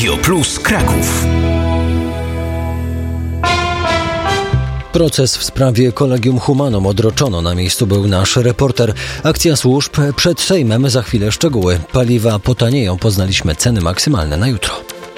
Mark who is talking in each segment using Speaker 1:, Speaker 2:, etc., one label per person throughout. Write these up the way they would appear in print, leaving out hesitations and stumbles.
Speaker 1: Radio Plus Kraków.
Speaker 2: Proces w sprawie Collegium Humanum odroczono. Na miejscu był nasz reporter. Akcja służb przed Sejmem. Za chwilę szczegóły. Paliwa potanieją. Poznaliśmy ceny maksymalne na jutro.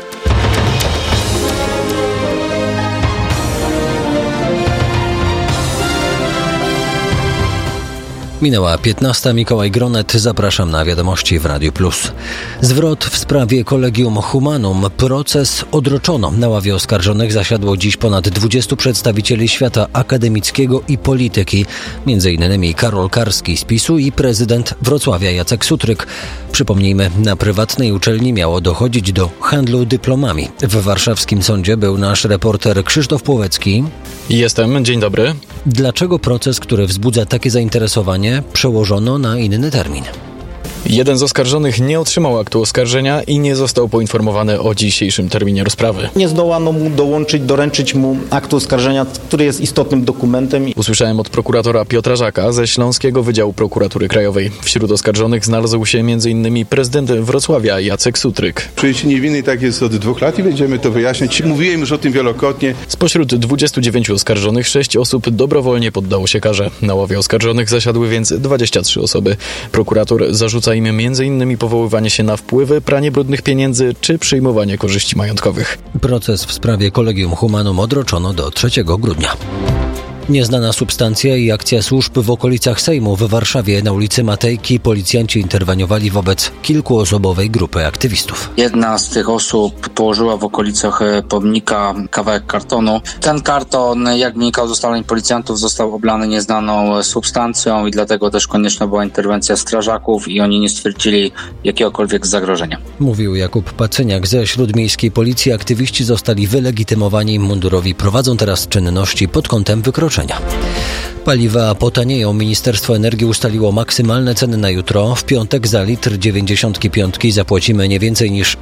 Speaker 2: Minęła 15. Mikołaj Gronet. Zapraszam na wiadomości w Radiu Plus. Zwrot w sprawie Collegium Humanum. Proces odroczono. Na ławie oskarżonych zasiadło dziś ponad 20 przedstawicieli świata akademickiego i polityki. M.in. Karol Karski z PiS-u i prezydent Wrocławia Jacek Sutryk. Przypomnijmy, na prywatnej uczelni miało dochodzić do handlu dyplomami. W warszawskim sądzie był nasz reporter Krzysztof Płowecki.
Speaker 3: Jestem, dzień dobry.
Speaker 2: Dlaczego proces, który wzbudza takie zainteresowanie, przełożono na inny termin?
Speaker 3: Jeden z oskarżonych nie otrzymał aktu oskarżenia i nie został poinformowany o dzisiejszym terminie rozprawy.
Speaker 4: Nie zdołano mu doręczyć mu aktu oskarżenia, który jest istotnym dokumentem.
Speaker 3: Usłyszałem od prokuratora Piotra Żaka ze Śląskiego Wydziału Prokuratury Krajowej. Wśród oskarżonych znalazł się m.in. prezydent Wrocławia Jacek Sutryk.
Speaker 5: Przyjęcie niewinnej tak jest od 2 lat i będziemy to wyjaśniać. Mówiłem już o tym wielokrotnie.
Speaker 3: Spośród 29 oskarżonych 6 osób dobrowolnie poddało się karze. Na ławie oskarżonych zasiadły więc 23 osoby. Prokurator zarzuca im m.in. powoływanie się na wpływy, pranie brudnych pieniędzy czy przyjmowanie korzyści majątkowych.
Speaker 2: Proces w sprawie Collegium Humanum odroczono do 3 grudnia. Nieznana substancja i akcja służb w okolicach Sejmu w Warszawie. Na ulicy Matejki policjanci interweniowali wobec kilkuosobowej grupy aktywistów.
Speaker 6: Jedna z tych osób położyła w okolicach pomnika kawałek kartonu. Ten karton, jak wynikało z ustaleń policjantów, został oblany nieznaną substancją i dlatego też konieczna była interwencja strażaków i oni nie stwierdzili jakiegokolwiek zagrożenia. Mówił
Speaker 2: Jakub Pacyniak ze Śródmiejskiej Policji. Aktywiści zostali wylegitymowani. Mundurowi prowadzą teraz czynności pod kątem wykroczenia. Paliwa potanieją. Ministerstwo Energii ustaliło maksymalne ceny na jutro. W piątek za litr 95 zapłacimy nie więcej niż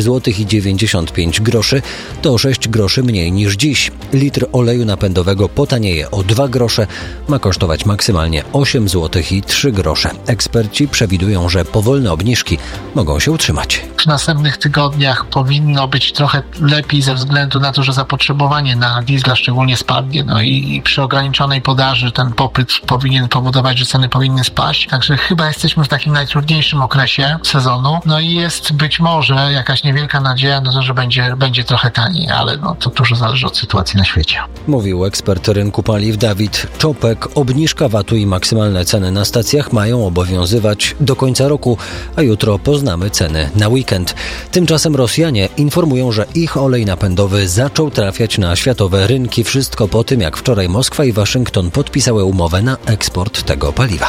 Speaker 2: 6,95 zł. To 6 groszy mniej niż dziś. Litr oleju napędowego potanieje o 2 grosze. Ma kosztować maksymalnie 8,03 zł. Eksperci przewidują, że powolne obniżki mogą się utrzymać.
Speaker 7: W następnych tygodniach powinno być trochę lepiej ze względu na to, że zapotrzebowanie na diesla szczególnie spadnie. No i przy ograniczonej podaży ten popyt powinien powodować, że ceny powinny spaść. Także chyba jesteśmy w takim najtrudniejszym okresie sezonu. No i jest być może jakaś niewielka nadzieja na to, że będzie trochę taniej, ale to dużo zależy od sytuacji na świecie.
Speaker 2: Mówił ekspert rynku paliw Dawid Czopek. Obniżka VAT-u i maksymalne ceny na stacjach mają obowiązywać do końca roku, a jutro poznamy ceny na weekend. Tymczasem Rosjanie informują, że ich olej napędowy zaczął trafiać na światowe rynki. Wszystko po tym, jak wczoraj Moskwa i Waszyngton podpisały umowę na eksport tego paliwa.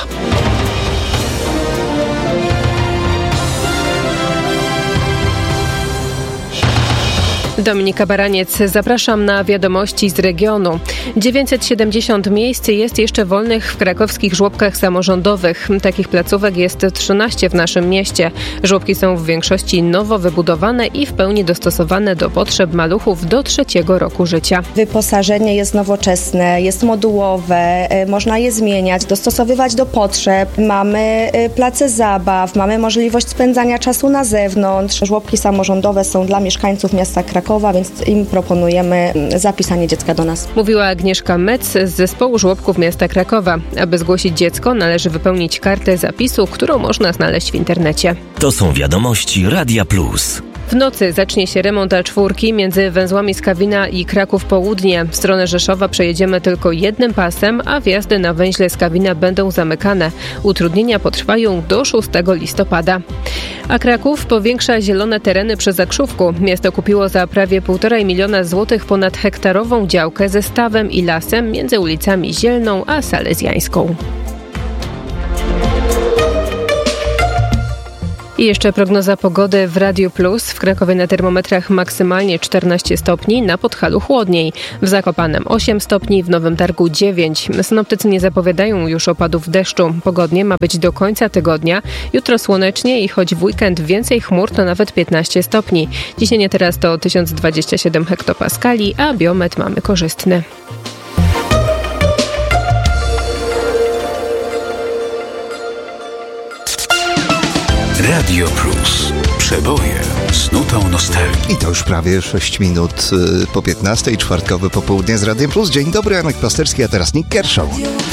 Speaker 8: Dominika Baraniec, zapraszam na wiadomości z regionu. 970 miejsc jest jeszcze wolnych w krakowskich żłobkach samorządowych. Takich placówek jest 13 w naszym mieście. Żłobki są w większości nowo wybudowane i w pełni dostosowane do potrzeb maluchów do 3. roku życia.
Speaker 9: Wyposażenie jest nowoczesne, jest modułowe, można je zmieniać, dostosowywać do potrzeb. Mamy place zabaw, mamy możliwość spędzania czasu na zewnątrz. Żłobki samorządowe są dla mieszkańców miasta Krakowa, więc im proponujemy zapisanie dziecka do nas.
Speaker 8: Mówiła Agnieszka Mec z zespołu żłobków miasta Krakowa. Aby zgłosić dziecko, należy wypełnić kartę zapisu, którą można znaleźć w internecie.
Speaker 1: To są wiadomości Radia Plus.
Speaker 8: W nocy zacznie się remont A4 między węzłami Skawina i Kraków Południe. W stronę Rzeszowa przejedziemy tylko jednym pasem, a wjazdy na węźle Skawina będą zamykane. Utrudnienia potrwają do 6 listopada. A Kraków powiększa zielone tereny przy Zakrzówku. Miasto kupiło za prawie 1,5 miliona złotych ponad hektarową działkę ze stawem i lasem między ulicami Zielną a Salezjańską. I jeszcze prognoza pogody w Radiu Plus. W Krakowie na termometrach maksymalnie 14 stopni, na Podhalu chłodniej. W Zakopanem 8 stopni, w Nowym Targu 9. Synoptycy nie zapowiadają już opadów deszczu. Pogodnie ma być do końca tygodnia. Jutro słonecznie i choć w weekend więcej chmur, to nawet 15 stopni. Ciśnienie teraz to 1027 hektopaskali, a biometr mamy korzystny.
Speaker 1: Radio Plus. Przeboje z
Speaker 10: minutą nostalgii.
Speaker 11: I to już prawie 6 minut po 15, czwartkowe popołudnie z Radiem Plus. Dzień dobry, Janek Pasterski, a teraz Nick Kershaw.